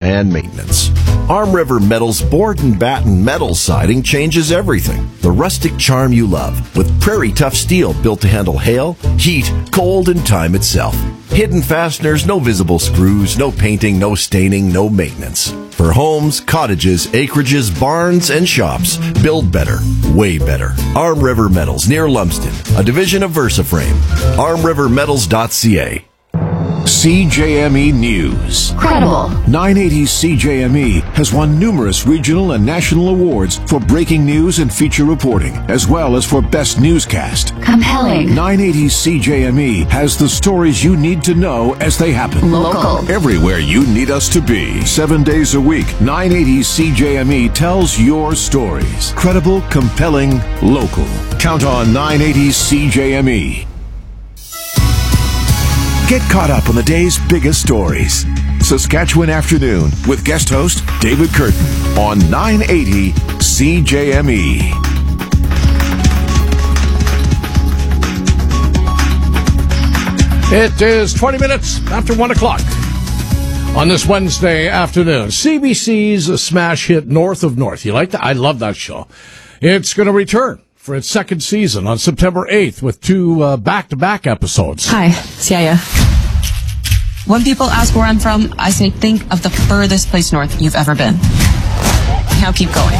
and maintenance. Arm River Metal's board and batten metal siding changes everything. The rustic charm you love, with Prairie Tough steel built to handle hail, heat, cold, and time itself. Hidden fasteners, no visible screws, no painting, no staining, no maintenance. For homes, cottages, acreages, barns, and shops, build better, way better. Arm River Metals, near Lumsden, a division of VersaFrame. ArmRiverMetals.ca. CJME News. Credible. 980 CJME has won numerous regional and national awards for breaking news and feature reporting, as well as for best newscast. Compelling. 980 CJME has the stories you need to know as they happen. Local. Everywhere you need us to be. 7 days a week, 980 CJME tells your stories. Credible, compelling, local. Count on 980 CJME. Get caught up on the day's biggest stories. Saskatchewan Afternoon with guest host David Curtin on 980 CJME. It is 20 minutes after 1 o'clock on this Wednesday afternoon. CBC's smash hit North of North. You like that? I love that show. It's going to return for its second season on September 8th with two back-to-back episodes. Hi, it's Yaya. When people ask where I'm from, I say think of the furthest place north you've ever been. Now keep going.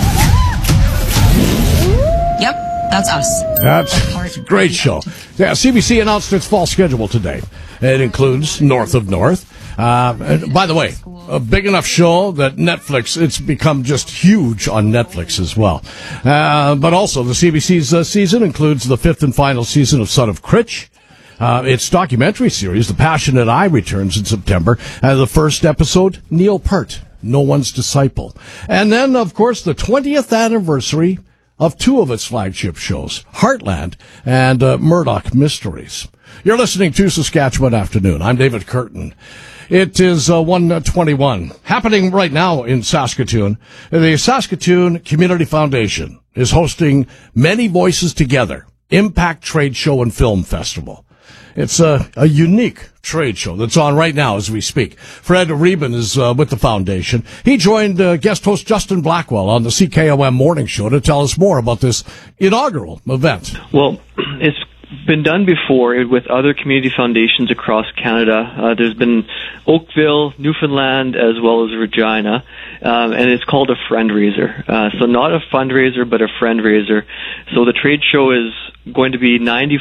Yep, that's us. That's a great show. Yeah, CBC announced its fall schedule today. It includes North of North. And by the way, a big enough show that Netflix, it's become just huge on Netflix as well. But also, the CBC's season includes the fifth and final season of Son of Critch. Its documentary series, The Passionate Eye, returns in September. The first episode, Neil Peart, No One's Disciple. And then, of course, the 20th anniversary of two of its flagship shows, Heartland and Murdoch Mysteries. You're listening to Saskatchewan Afternoon. I'm David Curtin. It is 1:21. Happening right now in Saskatoon. The Saskatoon Community Foundation is hosting Many Voices Together, Impact Trade Show and Film Festival. It's a unique trade show that's on right now as we speak. Fred Reben is with the foundation. He joined guest host Justin Blackwell on the CKOM Morning Show to tell us more about this inaugural event. Well, it's been done before with other community foundations across Canada. There's been Oakville, Newfoundland, as well as Regina, and it's called a friend-raiser. So not a fundraiser, but a friend-raiser. So the trade show is going to be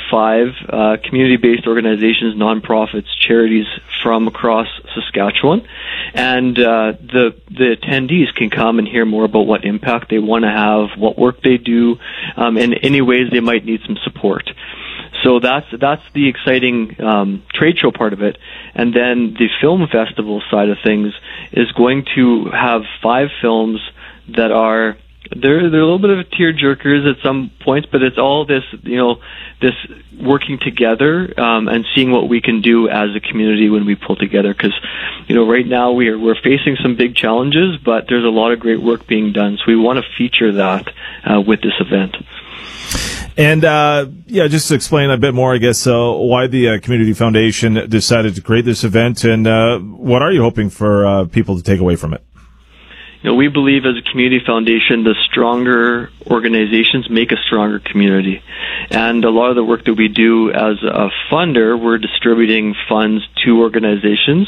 95 community-based organizations, nonprofits, charities from across Saskatchewan, and the attendees can come and hear more about what impact they want to have, what work they do, and any ways they might need some support. So that's the exciting trade show part of it. And then the film festival side of things is going to have 5 films that are they're a little bit of tearjerkers at some points, but it's all this this working together and seeing what we can do as a community when we pull together. Because right now we're facing some big challenges, but there's a lot of great work being done. So we want to feature that with this event. And, just to explain a bit more, I guess, why the Community Foundation decided to create this event, and what are you hoping for people to take away from it? We believe as a community foundation, the stronger organizations make a stronger community. And a lot of the work that we do as a funder, we're distributing funds to organizations.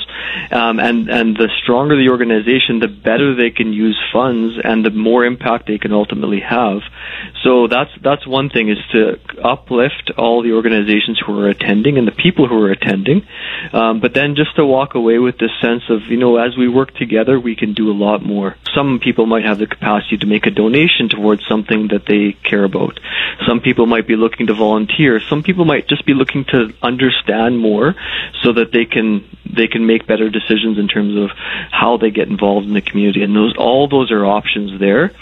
And the stronger the organization, the better they can use funds and the more impact they can ultimately have. So that's one thing, is to uplift all the organizations who are attending and the people who are attending. But then just to walk away with this sense of, as we work together, we can do a lot more. Some people might have the capacity to make a donation towards something that they care about. Some people might be looking to volunteer. Some people might just be looking to understand more so that they can make better decisions in terms of how they get involved in the community. And all those are options there.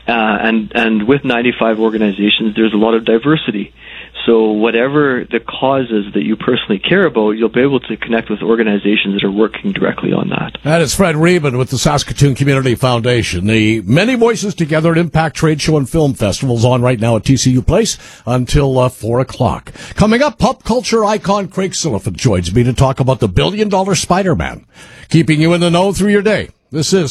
And with 95 organizations, there's a lot of diversity. So whatever the cause is that you personally care about, you'll be able to connect with organizations that are working directly on that. That is Fred Reben with the Saskatoon Community Foundation. The Many Voices Together Impact Trade Show and Film Festival is on right now at TCU Place until 4 o'clock. Coming up, pop culture icon Craig Silliphant joins me to talk about the $1 billion Spider-Man, keeping you in the know through your day. This is